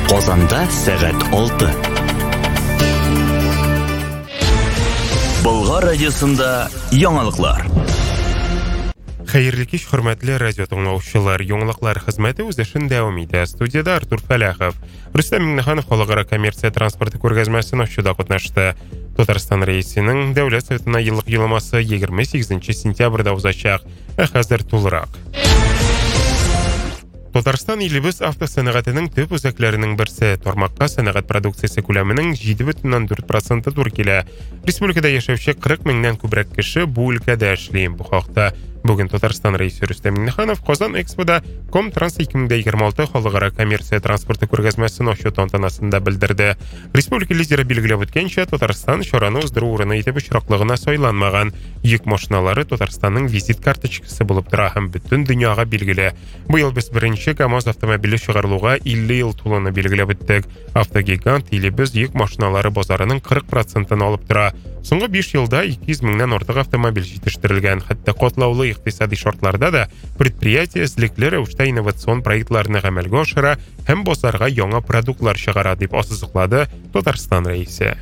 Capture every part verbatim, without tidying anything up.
Казанда сәгать алты. Болгар радиосында яңалыклар. Хәерле кич, хөрмәтле радио тыңлаучылар. Яңалыклар хезмәте үз эшен дәвам итә. Студияда Артур Фәләхов. Рөстәм Миңнеханов халыкара коммерция транспорты күргәзмәсен ачуда катнашты. Татарстан рәисенең Дәүләт Советына еллык юлламасы егерме сигезенче сентябрьдә узачак. Ә хәзер тулырак. Татарстан илебез автосәнәгатенең төп үзәкләренең берсе. Тармакка сәнәгать продукциясе күләменең җиде бөтен дүрт проценты туры килә. Республикада яшәүче кырык меңнән күбрәк кеше бу өлкәдә эшли. Бу хакта бүген Татарстан рәисе Рөстәм Миңнеханов Казан Экспода Комтранс ике мең егерме алты халыкара коммерция транспорты күргәзмәсен ачу тантанасында белдерде. Республика лидеры билгеләп үткәнчә, Татарстан чараны уздыру урыны итеп очраклыгына сайланмаган. Йөк машиналары Татарстанның визит карточкасы булып тора һәм бөтен дөньяга билгеле. Бу ел без беренче КамАЗ автомобиле чыгарылуга илле ел тулуны билгеләп үттек. Автогигант илебез йөк машиналары базарының кырык процентын алып тора. Соңгы биш елда ике йөз меңнән артык автомобиль җитештерелгән. Хәтта катлаулы икътисади шартларда да предприятие эзлекле рәвештә инновацион проектларны гамәлгә ашыра һәм базарга яңа продуктлар чыгара, дип ассызыклады Татарстан рәисе.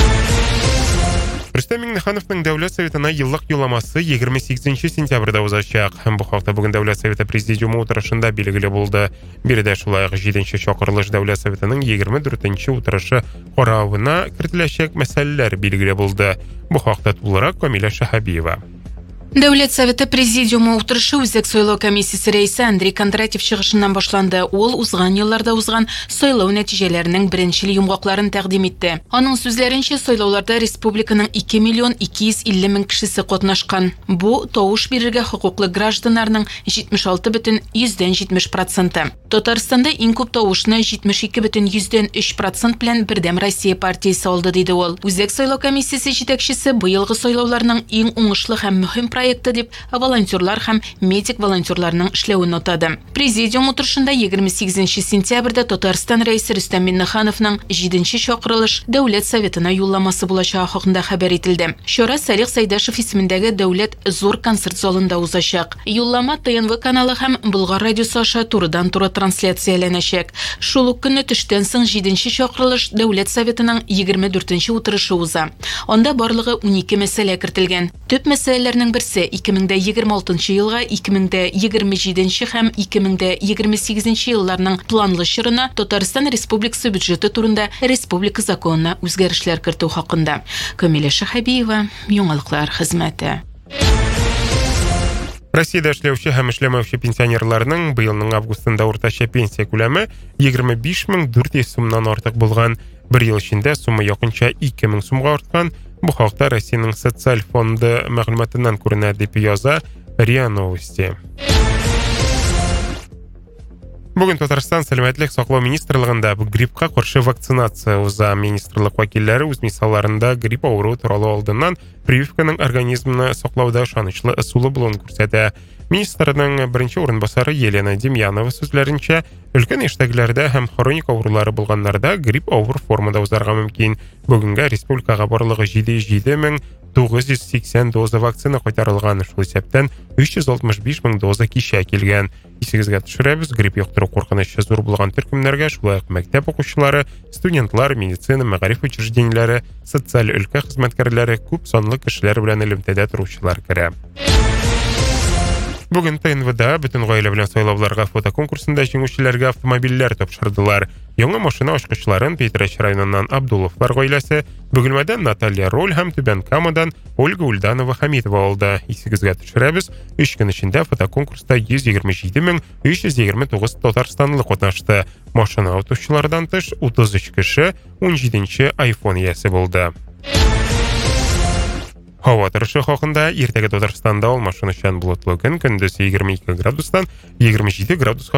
Рөстәм Миңнехановның Дәүләт Советына еллык юлламасы егерме сигезенче сентябрьдә узачак. Һәм бу хакта бүген Дәүләт Советы президиумы утырышында билгеле булды. Биредә шулай ук җиденче чакырылыш Дәүләт Советының егерме дүртенче утырышы каравына кертеләчәк мәсьәләләр билгеле булды. Бу хакта тулырак Камилә Шәһәбиева. Дәүләт Советы президиумы утырышы үзәк сайлау комиссиясе рәисе Андрей Кондратьев чыгышыннан башланды. Ул узган елларда узган сайлау нәтиҗәләренең беренче йомгакларын тәкъдим итте. Аның сүзләренчә, сайлауларда республиканың ике миллион ике йөз илле мең кешесе катнашкан. Бу тавыш бирергә хокуклы гражданнарның җитмеш алты бөтен йөздән җитмеш проценты. Татарстанда иң күп тавышны җитмеш ике бөтен йөздән өч процент белән Бердәм Россия партиясе алды, диде ул. Үзәк сайлау комиссиясе җитәкчесе быелгы сайлауларның иң уңышлы һәм мөһим проекты дип волонтерлар һәм медик волонтерларның эшләвен атады. Президиум утырышында егерме сигезенче сентябрьдә Татарстан рәисе Рөстәм Миңнехановның җиденче чакырылыш Дәүләт Советына юлламасы булачагы хакында хәбәр ителде. Чара Салих Сайдашев исемендәге Дәүләт зур концерт залында узачак. Юллама ТНВ каналы һәм Болгар радиосы аша турыдан-туры трансляцияләнәчәк. Шул ук көнне төштән соң җиденче чакырылыш Дәүләт Советының егерме дүртенче утырышы уза. Анда барлыгы унике мәсьәлә кертелгән. Төп мәсьәләләрнең берсе ике мең егерме алтынчы елга, ике мең егерме җиденче һәм ике мең егерме сигезенче елларның планлы чорына Татарстан Республикасы бюджеты турында республика законына үзгәрешләр кертү хакында. Камилә Шәһәбиева, яңалыклар хезмәте. Россиядә эшләүче һәм эшләмәүче пенсионерларның быелның августында уртача пенсия күләме егерме биш мең дүрт йөз сумнан артык булган. Бер ел эчендә сума якынча ике мең сумга арткан. Бу хакта Россиянең социаль фонды мәгълүматыннан күренә, дип яза РИА Новости. Бүген Татарстан сәламәтлек саклау министрлыгында гриппка каршы вакцинация уза. Министрлык вәкилләре үз мисалларында грипп авыруы туралы алдыннан прививканың организмны саклауда ышанычлы ысулы булуын күрсәтә. Министрның беренче урынбасары Елена Демьянова сүзләренчә, өлкән яшьтәгеләрдә һәм хроник авырулары булганнарда грипп авыр формада узарга мөмкин. Бүгенгә республикага барлыгы җиде йөз җиде мең тугыз йөз сиксән доза вакцина кайтарылган. Шул исәптән өч йөз алтмыш биш мең доза кичә килгән. Исегезгә төшерәбез, грипп йоктыру куркынычы зур булган төркемнәргә шулай ук мәктәп укучылары, студентлар, медицина, мәгариф учреждениеләре, социаль өлкә хезмәткәрләре, күп санлы кешеләр белән элемтәдә торучылар керә. Бүген ТНВда бөтен гаилә белән сайлауларга фотоконкурсында җиңүчеләргә автомобильләр тапшырдылар. Яңа машина ачкычларын Петрәч районыннан Абдуловлар гаиләсе, Бөгелмәдән Наталья Роль һәм Түбән Камадан Ольга Ульданова Хәмитова алды. Исегезгә төшерәбез, өч көн эчендә фотоконкурста йөз егерме җиде мең өч йөз егерме тугыз татарстанлы катнашты. Машина атучылардан тыш утыз өч кеше ун җиденче айфон иясе булды. Һава торышы хакында иртәгә Татарстанда алмашынучан булытлы көн, көндез егерме ике градустан егерме җиде градуска